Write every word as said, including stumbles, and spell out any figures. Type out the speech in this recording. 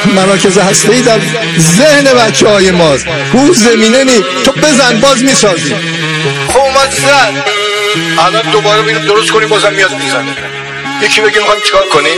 مراکز هسته‌ای در ذهن بچه های ماست. او زمینه نی، تو بزن باز میسازی. خب اومد زد، الان دوباره بگیم درست کنیم بازم میاد میزنه. یکی بگیم میخوایم چیکار کنیم؟